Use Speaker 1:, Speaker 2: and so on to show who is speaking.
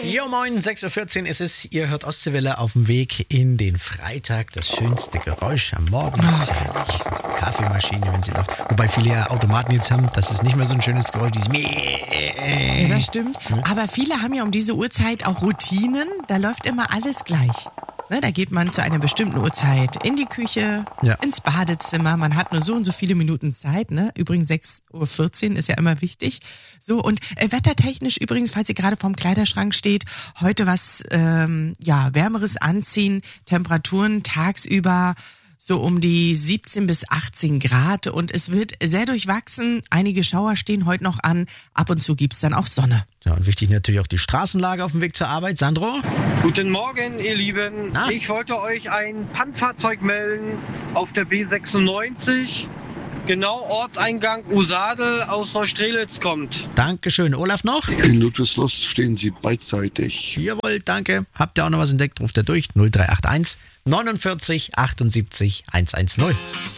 Speaker 1: Jo, moin, 6.14 Uhr ist es. Ihr hört Ostseewelle auf dem Weg in den Freitag. Das schönste Geräusch am Morgen. Das ist ja die Kaffeemaschine, wenn sie läuft. Wobei viele ja Automaten jetzt haben. Das ist nicht mehr so ein schönes Geräusch. Dieses
Speaker 2: Ja, das stimmt. Aber viele haben ja um diese Uhrzeit auch Routinen. Da läuft immer alles gleich. Ne, da geht man zu einer bestimmten Uhrzeit in die Küche, ins Badezimmer. Man hat nur so und so viele Minuten Zeit. Ne? Übrigens 6.14 Uhr ist ja immer wichtig. So, und wettertechnisch übrigens, falls ihr gerade vorm Kleiderschrank steht, heute was Wärmeres anziehen. Temperaturen tagsüber so um die 17 bis 18 Grad. Und es wird sehr durchwachsen. Einige Schauer stehen heute noch an. Ab und zu gibt's dann auch Sonne.
Speaker 1: Ja, und wichtig natürlich auch die Straßenlage auf dem Weg zur Arbeit. Sandro?
Speaker 3: Guten Morgen, ihr Lieben.
Speaker 1: Na?
Speaker 3: Ich wollte euch ein Pannfahrzeug melden auf der B96. Genau, Ortseingang Usadel aus Neustrelitz kommt.
Speaker 1: Dankeschön. Olaf noch?
Speaker 4: In Ludwigslust stehen Sie beidseitig.
Speaker 1: Jawohl, danke. Habt ihr auch noch was entdeckt? Ruft ihr durch. 0381 49 78 110.